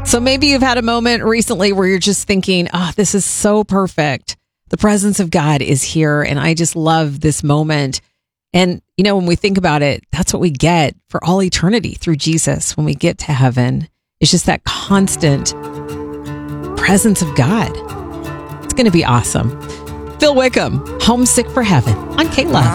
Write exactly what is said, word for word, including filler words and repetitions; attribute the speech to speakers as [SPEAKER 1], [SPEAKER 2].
[SPEAKER 1] So maybe you've had a moment recently where you're just thinking, oh, this is so perfect. The presence of God is here, and I just love this moment. And, you know, when we think about it, that's what we get for all eternity through Jesus. When we get to heaven, it's just that constant presence of God. It's going to be awesome. Phil Wickham, Homesick for Heaven on K Love.